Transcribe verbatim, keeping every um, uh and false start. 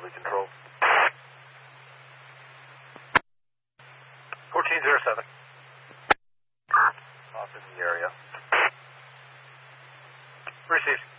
remotely controlled. fourteen oh seven. Off in the area. Received.